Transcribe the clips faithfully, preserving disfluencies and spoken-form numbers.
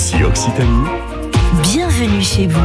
Ici Occitanie. Bienvenue chez vous.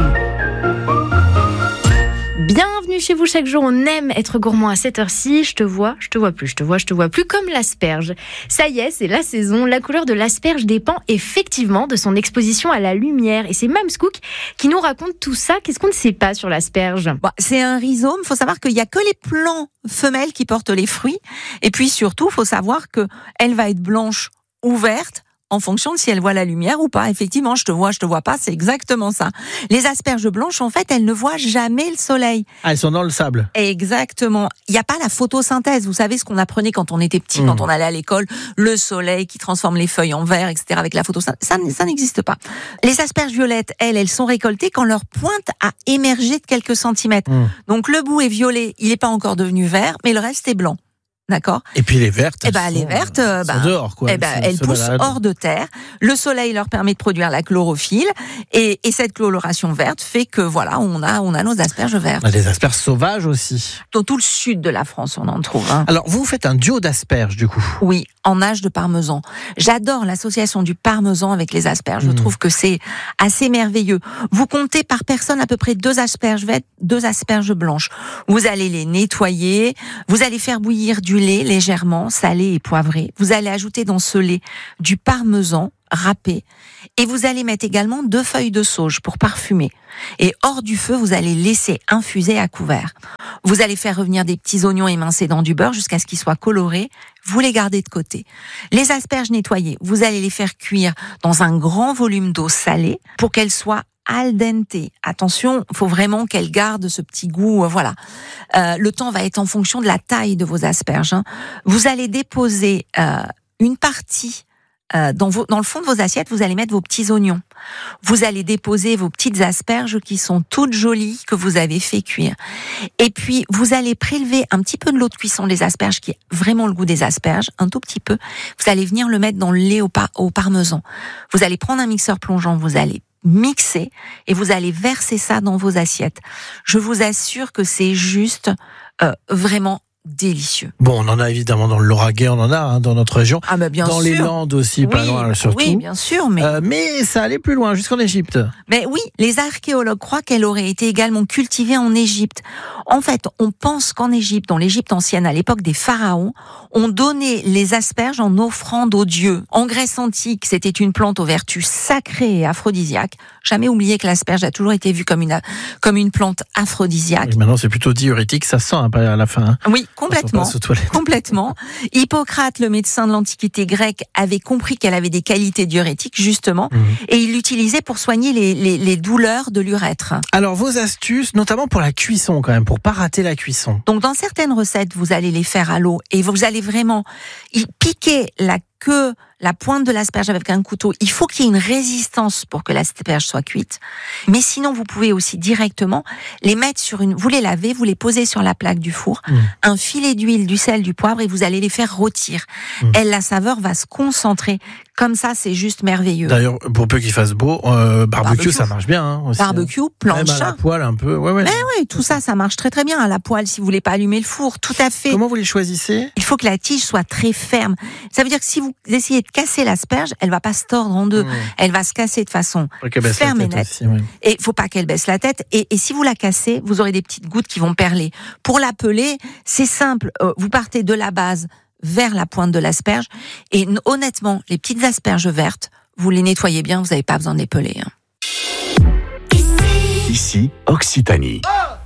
Bienvenue chez vous. Chaque jour, on aime être gourmand à cette heure-ci. Je te vois, je te vois plus, je te vois, je te vois plus, comme l'asperge. Ça y est, c'est la saison. La couleur de l'asperge dépend effectivement de son exposition à la lumière. Et c'est Mams Cook qui nous raconte tout ça. Qu'est-ce qu'on ne sait pas sur l'asperge ? Bon, c'est un rhizome. Il faut savoir qu'il n'y a que les plants femelles qui portent les fruits. Et puis surtout, il faut savoir qu'elle va être blanche ou verte en fonction de si elle voit la lumière ou pas. Effectivement, je te vois, je te vois pas, c'est exactement ça. Les asperges blanches, en fait, elles ne voient jamais le soleil. Ah, elles sont dans le sable. Exactement. Il n'y a pas la photosynthèse. Vous savez ce qu'on apprenait quand on était petit, mmh. quand on allait à l'école, le soleil qui transforme les feuilles en vert, et cetera, avec la photosynthèse. Ça, ça n'existe pas. Les asperges violettes, elles, elles sont récoltées quand leur pointe a émergé de quelques centimètres. Mmh. Donc le bout est violet, il n'est pas encore devenu vert, mais le reste est blanc. D'accord. Et puis les vertes, eh ben, les vertes, euh, bah, dehors, quoi. Eh ben, elles, elles poussent baladent. hors de terre. Le soleil leur permet de produire la chlorophylle, et, et cette coloration verte fait que voilà, on a, on a nos asperges vertes. On a des asperges sauvages aussi. Dans tout le sud de la France, on en trouve. Hein. Alors, vous faites un duo d'asperges, du coup. Oui, en nage de parmesan. J'adore l'association du parmesan avec les asperges. Mmh. Je trouve que c'est assez merveilleux. Vous comptez par personne à peu près deux asperges vertes, deux asperges blanches. Vous allez les nettoyer. Vous allez faire bouillir du lait légèrement salé et poivré. Vous allez ajouter dans ce lait du parmesan râpé et vous allez mettre également deux feuilles de sauge pour parfumer. Et hors du feu, vous allez laisser infuser à couvert. Vous allez faire revenir des petits oignons émincés dans du beurre jusqu'à ce qu'ils soient colorés. Vous les gardez de côté. Les asperges nettoyées, vous allez les faire cuire dans un grand volume d'eau salée pour qu'elles soient al dente. Attention, il faut vraiment qu'elle garde ce petit goût. Euh, voilà. Euh, le temps va être en fonction de la taille de vos asperges. Hein. Vous allez déposer euh, une partie euh, dans, vos, dans le fond de vos assiettes. Vous allez mettre vos petits oignons. Vous allez déposer vos petites asperges qui sont toutes jolies, que vous avez fait cuire. Et puis, vous allez prélever un petit peu de l'eau de cuisson des asperges, qui est vraiment le goût des asperges, un tout petit peu. Vous allez venir le mettre dans le lait au, par- au parmesan. Vous allez prendre un mixeur plongeant. Vous allez mixer et vous allez verser ça dans vos assiettes. Je vous assure que c'est juste euh, vraiment délicieux. Bon, on en a évidemment dans le Lauragais, on en a hein, dans notre région. Ah bah bien dans sûr. les Landes aussi, oui, pas loin surtout. Oui, bien sûr, mais euh, mais ça allait plus loin, jusqu'en Égypte. Mais oui, les archéologues croient qu'elle aurait été également cultivée en Égypte. En fait, on pense qu'en Égypte, dans l'Égypte ancienne, à l'époque des pharaons, on donnait les asperges en offrande aux dieux. En Grèce antique, c'était une plante aux vertus sacrées et aphrodisiaques. Jamais oublier que l'asperge a toujours été vue comme une comme une plante aphrodisiaque. Et maintenant, c'est plutôt diurétique, ça sent hein, à la fin. Hein. Oui, complètement. Complètement. Hippocrate, le médecin de l'Antiquité grecque, avait compris qu'elle avait des qualités diurétiques, justement, mmh. et il l'utilisait pour soigner les, les, les douleurs de l'urètre. Alors, vos astuces, notamment pour la cuisson, quand même, pour pas rater la cuisson. Donc, dans certaines recettes, vous allez les faire à l'eau et vous allez vraiment piquer la queue, la pointe de l'asperge avec un couteau. Il faut qu'il y ait une résistance pour que l'asperge soit cuite. Mais sinon, vous pouvez aussi directement les mettre sur une... Vous les lavez, vous les posez sur la plaque du four, mmh. un filet d'huile, du sel, du poivre, et vous allez les faire rôtir. Mmh. Elle, la saveur va se concentrer. Comme ça, c'est juste merveilleux. D'ailleurs, pour peu qu'il fasse beau, euh, barbecue, barbecue, ça marche bien. Hein, aussi, barbecue, hein. plancha. Même à la poêle un peu. Ouais, ouais. Mais oui, tout ça, ça marche très très bien. À la poêle, si vous voulez pas allumer le four, tout à fait. Comment vous les choisissez ? Il faut que la tige soit très ferme. Ça veut dire que si vous essayez de casser l'asperge, elle va pas se tordre en deux. Mmh. Elle va se casser de façon ferme et nette. Aussi, oui. Et il faut pas qu'elle baisse la tête. Et, et si vous la cassez, vous aurez des petites gouttes qui vont perler. Pour la peler, c'est simple. Euh, vous partez de la base vers la pointe de l'asperge. Et honnêtement, les petites asperges vertes, vous les nettoyez bien, vous n'avez pas besoin de les peler. Hein. Ici, Occitanie. Oh